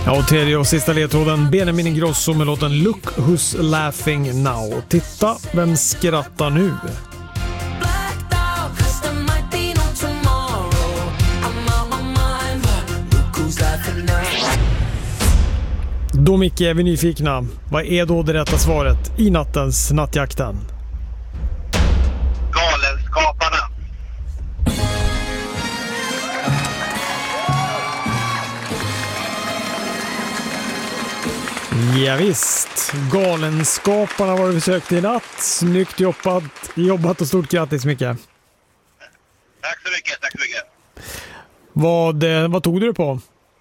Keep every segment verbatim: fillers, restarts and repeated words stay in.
Ja, och tredje och sista ledtråden. Benjamin Ingrosso med låten Look Who's Laughing Now. Titta, vem skrattar nu? Då Micke är vi nyfikna. Vad är då det rätta svaret i nattens nattjakten? Galenskaparna. Ja, visst. Galenskaparna var det vi sökte i natt. Snyggt jobbat, jobbat och stort grattis Micke. Tack så mycket, tack så mycket. Vad, vad tog du på?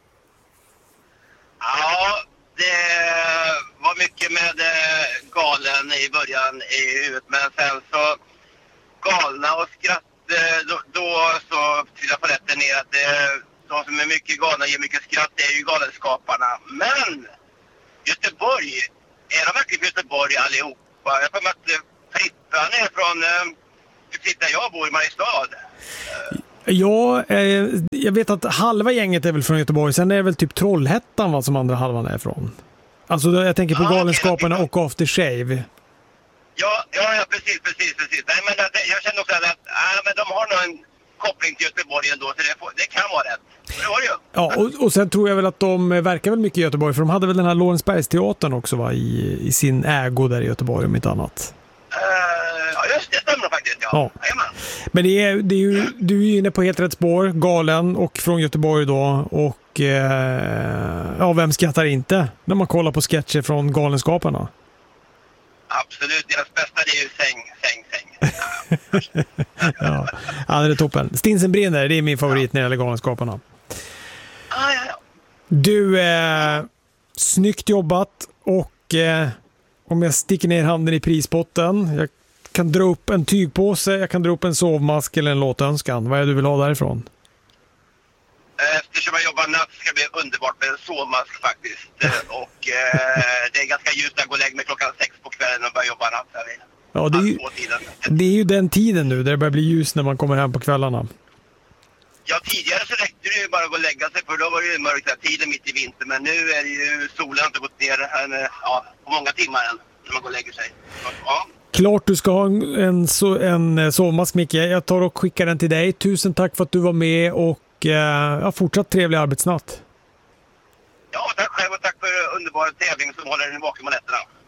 Ja, det var mycket med galen i början i huvudet, men sen så galna och skratt, då, då så trillade på rätten ner att det, de som är mycket galna ger mycket skratt, det är ju galenskaparna. Men Göteborg, är de verkligen från Göteborg allihopa? Jag får med att Frittan är från, där jag bor i Mariestad. Ja, eh, jag vet att halva gänget är väl från Göteborg. Sen är det väl typ Trollhättan vad som andra halvan är från. Alltså jag tänker på ah, Galenskaparna okay, och Aftershave. Ja, ja, ja, precis, precis, precis. Nej, men att, jag känner också att äh, men de har nog en koppling till Göteborg ändå, så det, får, det kan vara rätt. Det var det ju. Ja, och, och sen tror jag väl att de verkar väl mycket i Göteborg, för de hade väl den här Lorensbergsteatern också va, i, i sin ägo där i Göteborg om inte annat. Ja, just det, stämmer faktiskt, ja. Ja. Men det är, det är ju, du är ju inne på helt rätt spår, galen och från Göteborg då, och eh, ja, vem skrattar inte när man kollar på sketcher från Galenskaparna? Absolut, deras bästa det är ju säng, säng, säng. Ja, ja, det är toppen. Stinsen brinner, det är min favorit ja. När det gäller Galenskaparna. Ah, ja, ja. Du, eh, snyggt jobbat och eh, om jag sticker ner handen i prispotten, jag kan dra upp en tygpåse, jag kan dra upp en sovmask eller en låtönskan. Vad är det du vill ha därifrån? Eftersom jag jobbar natt ska det bli underbart med en sovmask faktiskt. Och eh, det är ganska ljust att gå och lägga mig klockan sex på kvällen och börja jobba natt. Ja, det är, ju, det är ju den tiden nu där det börjar bli ljus när man kommer hem på kvällarna. Ja, tidigare så räckte det ju bara att gå och lägga sig, för då var det ju mörkt där tiden mitt i vinter. Men nu är det ju, solen inte gått ner här, ja, på många timmar än när man går och lägger sig. Så, ja. Klart du ska ha en, en, en sovmask, Micke. Jag tar och skickar den till dig. Tusen tack för att du var med och eh, ja, fortsatt trevlig arbetsnatt. Ja, tack själv och tack för underbar tävling som håller den vaken på nätterna.